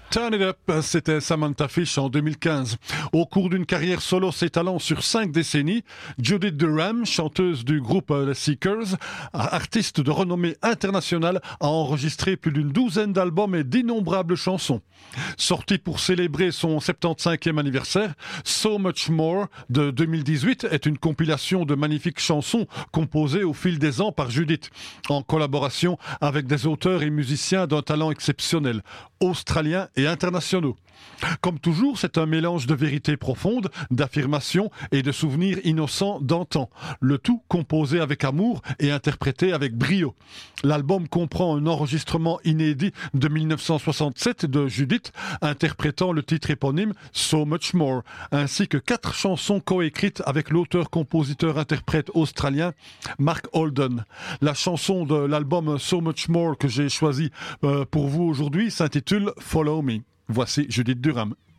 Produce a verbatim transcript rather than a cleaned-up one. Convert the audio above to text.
Turn It Up, c'était Samantha Fish en deux mille quinze. Au cours d'une carrière solo s'étalant sur cinq décennies, Judith Durham, chanteuse du groupe The Seekers, artiste de renommée internationale, a enregistré plus d'une douzaine d'albums et d'innombrables chansons. Sortie pour célébrer son soixante-quinzième anniversaire, So Much More de deux mille dix-huit est une compilation de magnifiques chansons composées au fil des ans par Judith, en collaboration avec des auteurs et musiciens d'un talent exceptionnel, australiens et internationaux. Comme toujours, c'est un mélange de vérité profonde, d'affirmations et de souvenirs innocents d'antan, le tout composé avec amour et interprété avec brio. L'album comprend un enregistrement inédit de dix-neuf cent soixante-sept de Judith, interprétant le titre éponyme So Much More, ainsi que quatre chansons coécrites avec l'auteur-compositeur-interprète australien Mark Holden. La chanson de l'album So Much More que j'ai choisi euh, pour vous aujourd'hui s'intitule Follow Me. Voici Judith Durham.